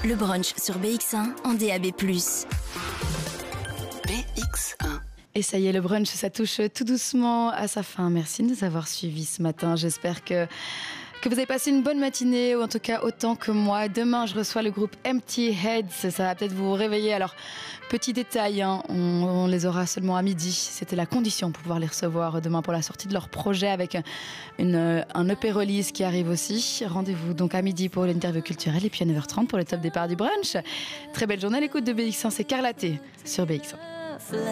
Le brunch sur BX1 en DAB+. BX1. Et ça y est, le brunch, ça touche tout doucement à sa fin. Merci de nous avoir suivis ce matin. J'espère que vous avez passé une bonne matinée, ou en tout cas autant que moi. Demain, je reçois le groupe Empty Heads. Ça va peut-être vous réveiller. Alors, petit détail, on les aura seulement à midi. C'était la condition pour pouvoir les recevoir demain pour la sortie de leur projet avec un EP release qui arrive aussi. Rendez-vous donc à midi pour l'interview culturelle et puis à 9h30 pour le top départ du brunch. Très belle journée à l'écoute de BX1. C'est Carla T sur BX1.